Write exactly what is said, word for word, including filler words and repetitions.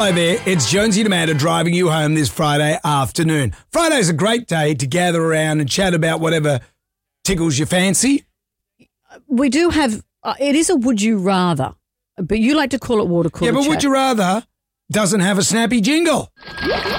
Hi there, it's Jonesy and Amanda driving you home this Friday afternoon. Friday's a great day to gather around and chat about whatever tickles your fancy. We do have, uh, it is a would you rather, but you like to call it water cooler Yeah, but chat. would you rather doesn't have a snappy jingle.